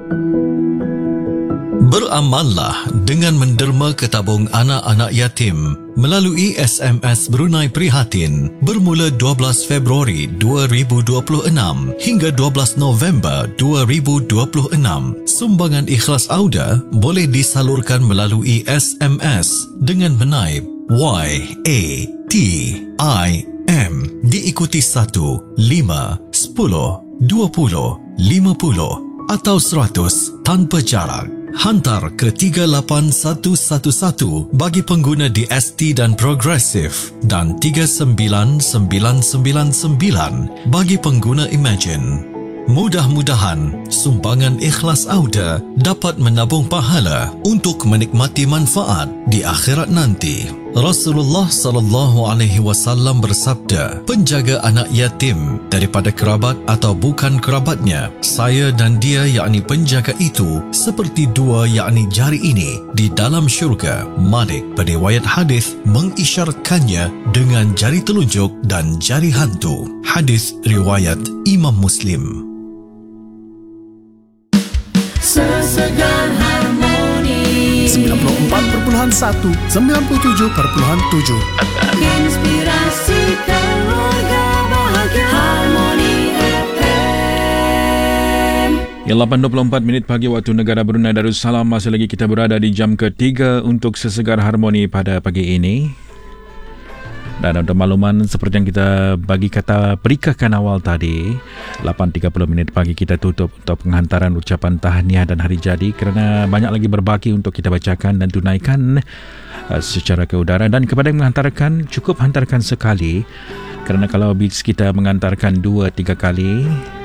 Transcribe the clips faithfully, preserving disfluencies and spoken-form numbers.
Beramallah dengan menderma ke tabung anak-anak yatim melalui S M S Brunei Prihatin bermula dua belas Februari dua ribu dua puluh enam hingga dua belas November dua ribu dua puluh enam. Sumbangan ikhlas Auda boleh disalurkan melalui S M S dengan menaip Y A T I M diikuti satu, lima, sepuluh, dua puluh, lima puluh atau seratus tanpa jarak. Hantar ke tiga lapan satu satu satu bagi pengguna D S T dan Progresif dan tiga sembilan sembilan sembilan sembilan bagi pengguna Imagine. Mudah-mudahan sumbangan ikhlas Auda dapat menabung pahala untuk menikmati manfaat di akhirat nanti. Rasulullah sallallahu alaihi wasallam bersabda, penjaga anak yatim daripada kerabat atau bukan kerabatnya, saya dan dia yakni penjaga itu seperti dua yakni jari ini di dalam syurga. Malik pada riwayat hadis mengisyaratkannya dengan jari telunjuk dan jari hantu. Hadis riwayat Imam Muslim. Sesegar Harmoni sembilan puluh empat perpuluhan satu, sembilan puluh tujuh perpuluhan tujuh. Inspirasi keluarga bahagia Harmoni F M. Ya, lapan dua puluh empat minit pagi waktu negara Brunei Darussalam. Masih lagi kita berada di jam ketiga untuk Sesegar Harmoni pada pagi ini. Dan untuk makluman seperti yang kita bagi kata berikan awal tadi, lapan tiga puluh minit pagi kita tutup untuk penghantaran ucapan tahniah dan hari jadi kerana banyak lagi berbaki untuk kita bacakan dan tunaikan uh, secara ke udara. Dan kepada yang menghantarkan, cukup hantarkan sekali kerana kalau bis kita mengantarkan dua tiga kali,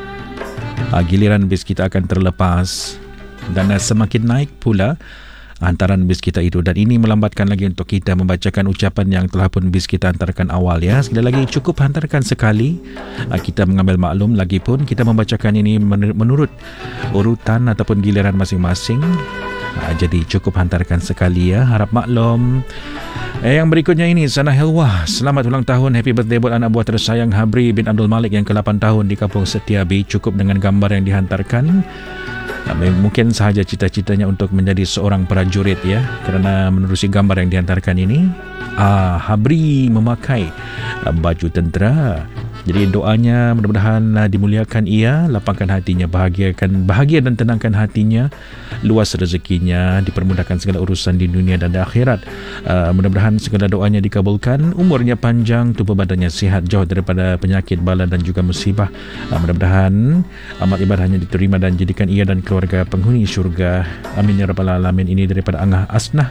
uh, giliran bis kita akan terlepas dan uh, semakin naik pula hantaran bis kita itu, dan ini melambatkan lagi untuk kita membacakan ucapan yang telah pun bis kita hantarkan awal. Ya, sekali lagi cukup hantarkan sekali, kita mengambil maklum, lagipun kita membacakan ini menurut urutan ataupun giliran masing-masing. Jadi cukup hantarkan sekali ya, harap maklum. Eh, yang berikutnya ini Sana Helwah, selamat ulang tahun, happy birthday buat anak buah tersayang Habri bin Abdul Malik yang ke lapan tahun di Kampung Setiabi. Cukup dengan gambar yang dihantarkan. Mungkin sahaja cita-citanya untuk menjadi seorang prajurit ya, kerana menerusi gambar yang dihantarkan ini, ah, Habri memakai ah, baju tentera. Jadi doanya mudah-mudahan ah, dimuliakan ia, lapangkan hatinya, bahagiakan bahagia dan tenangkan hatinya, luas rezekinya, dipermudahkan segala urusan di dunia dan di akhirat. Ah, mudah-mudahan segala doanya dikabulkan, umurnya panjang, tubuh badannya sihat, jauh daripada penyakit, bala dan juga musibah. Ah, mudah-mudahan amal ibadahnya diterima dan jadikan ia dan keluarga penghuni syurga. Amin ya rabbal alamin. Ini daripada Angah Asnah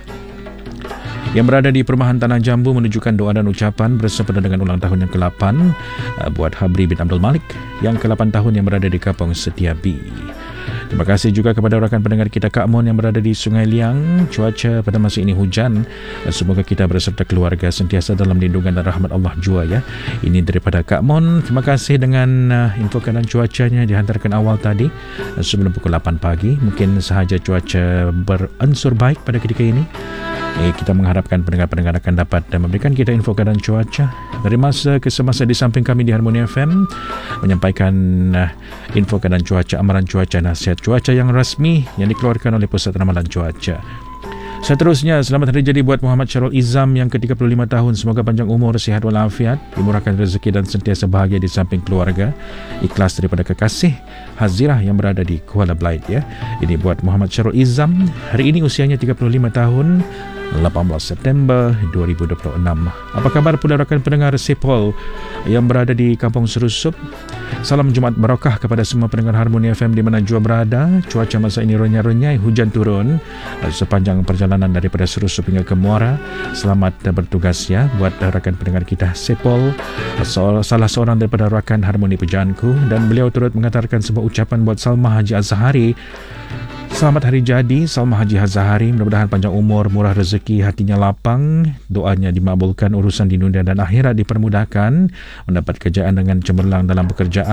yang berada di Perumahan Tanah Jambu, menunjukkan doa dan ucapan bersempena dengan ulang tahun yang ke lapan uh, buat Habri bin Abdul Malik yang ke lapan tahun yang berada di Kampung Setiabi. Terima kasih juga kepada rakan pendengar kita Kak Mon yang berada di Sungai Liang. Cuaca pada masa ini hujan. Semoga kita berserta keluarga sentiasa dalam lindungan dan rahmat Allah jua ya. Ini daripada Kak Mon. Terima kasih dengan uh, info keadaan cuacanya dihantarkan awal tadi uh, sebelum pukul lapan pagi. Mungkin sahaja cuaca beransur baik pada ketika ini. Eh, kita mengharapkan pendengar-pendengar akan dapat dan memberikan kita info keadaan cuaca dari masa ke semasa di samping kami di Harmoni F M menyampaikan uh, info keadaan cuaca, amaran cuaca, nasihat cuaca yang rasmi yang dikeluarkan oleh Pusat Ramalan Cuaca. Seterusnya, selamat hari jadi buat Muhammad Syarul Izam yang ke tiga puluh lima tahun. Semoga panjang umur, sihat walafiat, dimurahkan rezeki dan sentiasa bahagia di samping keluarga. Ikhlas daripada kekasih Hazirah yang berada di Kuala Belait ya. Ini buat Muhammad Syarul Izam. Hari ini usianya tiga puluh lima tahun. lapan belas September dua ribu dua puluh enam. Apa kabar pula rakan pendengar Sepol yang berada di Kampung Serusup? Salam Jumaat Barakah kepada semua pendengar Harmoni F M di mana jua berada. Cuaca masa ini renyai-renyai, hujan turun sepanjang perjalanan daripada Serusup hingga ke Muara. Selamat bertugas ya buat rakan pendengar kita Sepol, salah seorang daripada rakan Harmoni Pujaanku, dan beliau turut mengatakan sebuah ucapan buat Salma Haji Azhari. Selamat hari jadi Salma Haji Azhari, mudah-mudahan panjang umur, murah rezeki, hatinya lapang, doanya dimakbulkan, urusan di dunia dan akhirat dipermudahkan, mendapat kerjaan dengan cemerlang dalam pekerjaan.